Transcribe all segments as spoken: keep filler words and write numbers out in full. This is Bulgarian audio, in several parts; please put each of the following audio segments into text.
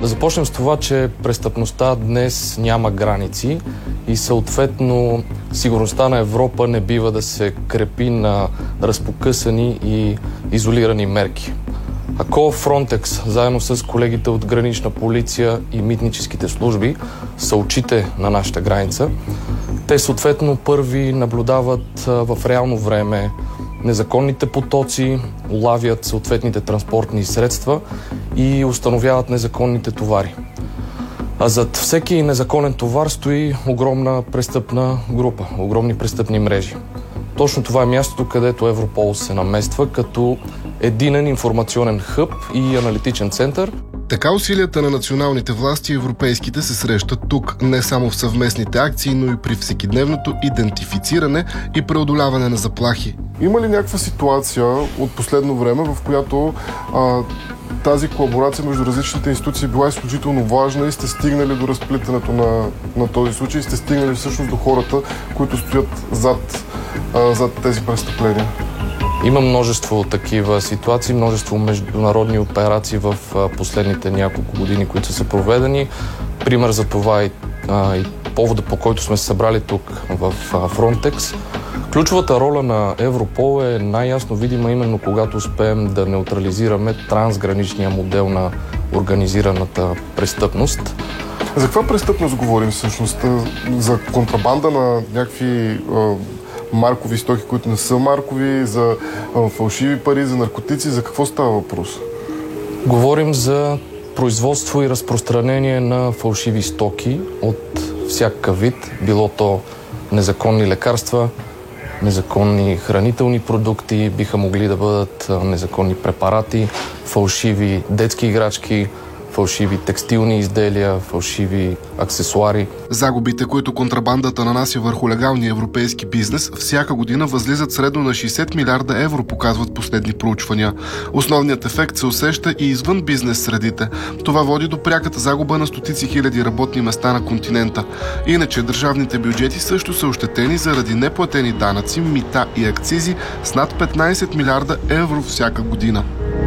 Да започнем с това, че престъпността днес няма граници и съответно сигурността на Европа не бива да се крепи на разпокъсани и изолирани мерки. Ако Frontex, заедно с колегите от Гранична полиция и митническите служби, са очите на нашата граница, те съответно първи наблюдават в реално време незаконните потоци, улавят съответните транспортни средства и установяват незаконните товари. А зад всеки незаконен товар стои огромна престъпна група, огромни престъпни мрежи. Точно това е мястото, където Европол се намества като единен информационен хъб и аналитичен център. Така усилията на националните власти и европейските се срещат тук, не само в съвместните акции, но и при всекидневното идентифициране и преодоляване на заплахи. Има ли някаква ситуация от последно време, в която а, тази колаборация между различните институции била изключително важна и сте стигнали до разплитането на, на този случай и сте стигнали всъщност до хората, които стоят зад, а, зад тези престъпления? Има множество такива ситуации, множество международни операции в последните няколко години, които са проведени. Пример за това и, а, и повода, по който сме се събрали тук в а, Frontex. Ключовата роля на Европол е най-ясно видима именно когато успеем да неутрализираме трансграничния модел на организираната престъпност. За каква престъпност говорим всъщност? За контрабанда на някакви а, маркови стоки, които не са маркови, за а, фалшиви пари, за наркотици? За какво става въпрос? Говорим за производство и разпространение на фалшиви стоки от всякакъв вид, било то незаконни лекарства, незаконни хранителни продукти, биха могли да бъдат незаконни препарати, фалшиви детски играчки, фалшиви текстилни изделия, фалшиви аксесуари. Загубите, които контрабандата нанася върху легалния европейски бизнес, всяка година възлизат средно на шейсет милиарда евро, показват последни проучвания. Основният ефект се усеща и извън бизнес средите. Това води до пряката загуба на стотици хиляди работни места на континента. Иначе държавните бюджети също са ощетени заради неплатени данъци, мита и акцизи с над петнайсет милиарда евро всяка година.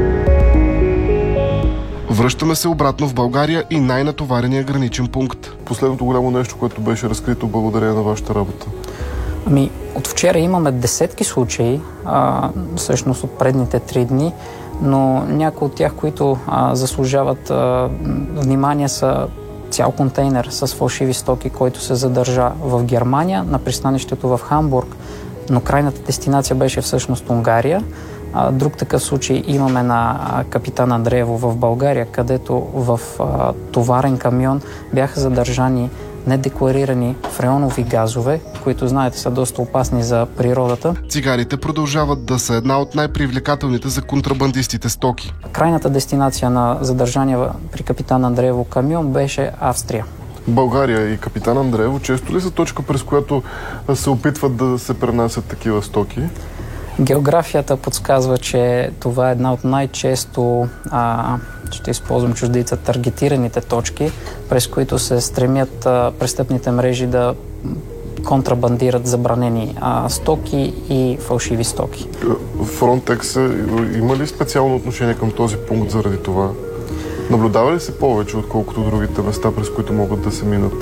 Връщаме се обратно в България и най-натоварения граничен пункт. Последното голямо нещо, което беше разкрито благодарение на вашата работа. Ами, от вчера имаме десетки случаи, а, всъщност от предните три дни, но някои от тях, които а, заслужават а, внимание, са цял контейнер с фалшиви стоки, който се задържа в Германия, на пристанището в Хамбург, но крайната дестинация беше всъщност Унгария. Друг такъв случай имаме на Капитан Андреево в България, където в товарен камион бяха задържани недекларирани фреонови газове, които, знаете, са доста опасни за природата. Цигарите продължават да са една от най-привлекателните за контрабандистите стоки. Крайната дестинация на задържания при Капитан Андреево камион беше Австрия. България и Капитан Андреево често ли са точка, през която се опитват да се пренасят такива стоки? Географията подсказва, че това е една от най-често, а, ще използвам чуждица, таргетираните точки, през които се стремят а, престъпните мрежи да контрабандират забранени а, стоки и фалшиви стоки. Frontex има ли специално отношение към този пункт заради това? Наблюдава ли се повече, отколкото другите места, през които могат да се минат?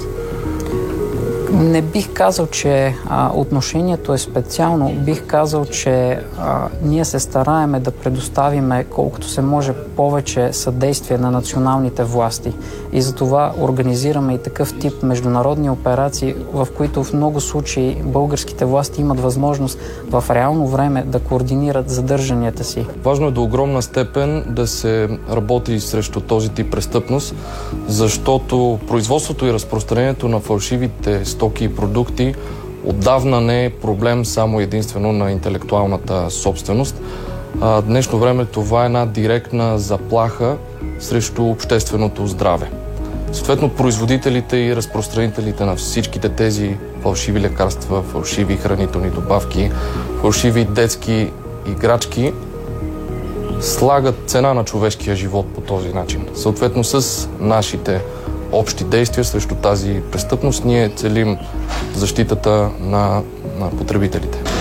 Не бих казал, че а, отношението е специално. Бих казал, че а, ние се стараеме да предоставиме колкото се може повече съдействие на националните власти. И затова организираме и такъв тип международни операции, в които в много случаи българските власти имат възможност в реално време да координират задържанията си. Важно е до огромна степен да се работи срещу този тип престъпност, защото производството и разпространението на фалшивите стоки и продукти отдавна не е проблем само единствено на интелектуалната собственост. В днешно време това е една директна заплаха срещу общественото здраве. Съответно, производителите и разпространителите на всичките тези фалшиви лекарства, фалшиви хранителни добавки, фалшиви детски играчки слагат цена на човешкия живот по този начин. Съответно, с нашите общи действия срещу тази престъпност ние целим защитата на, на потребителите.